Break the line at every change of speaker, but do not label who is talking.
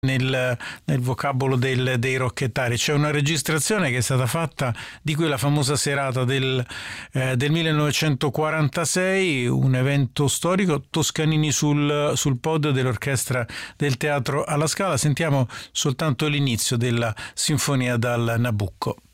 nel vocabolo dei rocchettari. C'è una registrazione che è stata fatta di quella famosa serata del 1946, un evento storico, Toscanini sul podio dell'orchestra del Teatro alla Scala. Sentiamo soltanto l'inizio della sinfonia dal Nabucco.